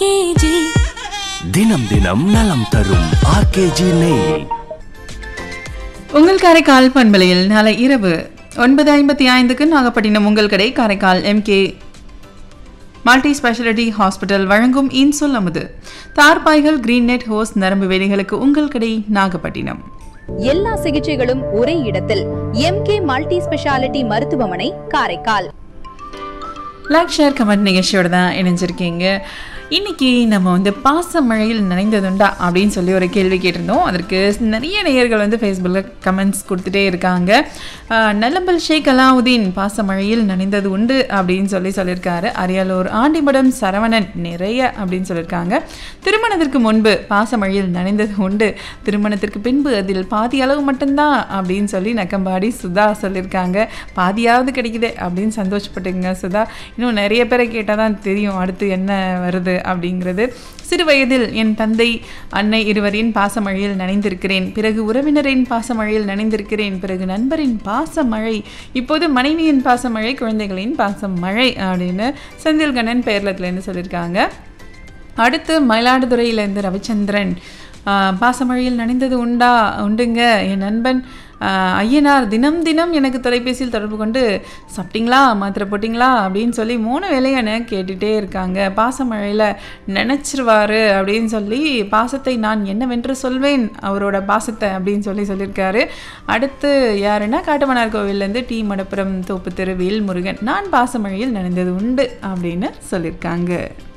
RKG. தினம் தினம் நலம் தரும் ஆர்கேஜி நெய். உங்கள் காரைக்கால் பண்பலையில் நாளை இரவு 9:55 நாகப்பட்டினம் உங்கள் கடை Karaikal MK multi speciality hospital வழங்கும் இன்சொல் அமுது. தார்பாய்கள், கிரீன் நெட், ஹோஸ், நரம்பு வேலிகளுக்கு உங்கள் கடை நாகப்பட்டினம். எல்லா சிகிச்சைகளும் ஒரே இடத்தில் MK மல்டி ஸ்பெஷாலிட்டி மருத்துவமனை காரைக்கால். லைக், ஷேர், கமெண்ட் நிகழ்ச்சியோட தான் இணைஞ்சிருக்கீங்க. இன்னைக்கு நம்ம பாசமழையில் நனைந்ததுண்டா அப்படின்னு சொல்லி ஒரு கேள்வி கேட்டிருந்தோம். அதற்கு நிறைய நேயர்கள் ஃபேஸ்புக்கில் கமெண்ட்ஸ் கொடுத்துட்டே இருக்காங்க. நல்லம்பல் ஷேக் அலாவுதீன் பாசமழையில் நனைந்தது உண்டு அப்படின்னு சொல்லியிருக்காரு. அரியலூர் ஆண்டிமடம் சரவணன் நிறைய அப்படின்னு சொல்லியிருக்காங்க. திருமணத்திற்கு முன்பு பாசமழையில் நனைந்தது உண்டு, திருமணத்திற்கு பின்பு அதில் பாதி அளவு மட்டும்தான் அப்படின்னு சொல்லி நக்கம்பாடி சுதா சொல்லியிருக்காங்க. பாதியாவது கிடைக்குது அப்படின்னு சந்தோஷப்பட்டுங்க சுதா. இன்னும் நிறைய பேரை கேட்டால் தான் தெரியும் அடுத்து என்ன வருது அப்படிங்கிறது. சிறு வயதில் என் தந்தை, அன்னை இருவரின் பாசமழையில் நனைந்திருக்கிறேன். பிறகு உறவினரின் பாசமழையில் நனைந்திருக்கிறேன். பிறகு நண்பரின் பாசமழை, இப்போது மனைவியின் பாசமழை, குழந்தைகளின் பாசமழை அப்படின்னு செந்தில்கண்ணன் பேர்லத்துலேருந்து சொல்லியிருக்காங்க. அடுத்து மயிலாடுதுறையிலேருந்து ரவிச்சந்திரன், பாசமழையில் நனைந்தது உண்டுங்க. என் நண்பன் ஐயனார் தினம் தினம் எனக்கு தொலைபேசியில் தொடர்பு கொண்டு சாப்பிட்டீங்களா, மாத்திரை போட்டிங்களா அப்படின்னு சொல்லி 3 வேலையான கேட்டுகிட்டே இருக்காங்க. பாசமழையில் நினச்சிருவார் அப்படின்னு சொல்லி பாசத்தை நான் என்னவென்று சொல்வேன் அவரோட பாசத்தை அப்படின்னு சொல்லியிருக்காரு. அடுத்து யாருன்னா காட்டுமன்னார் கோவிலேருந்து டி மடப்புரம் தோப்பு தெரு வேல் முருகன், நான் பாசமழையில் நனைந்தது உண்டு அப்படின்னு சொல்லியிருக்காங்க.